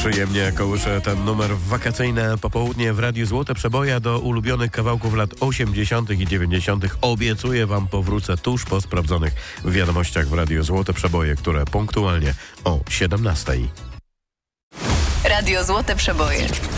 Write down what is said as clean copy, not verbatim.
Przyjemnie kołyszę ten numer w wakacyjne popołudnie w Radiu Złote Przeboje. Do ulubionych kawałków lat 80. i 90. obiecuję wam powrócę tuż po sprawdzonych wiadomościach w Radiu Złote Przeboje, które punktualnie o 17. Radio Złote Przeboje.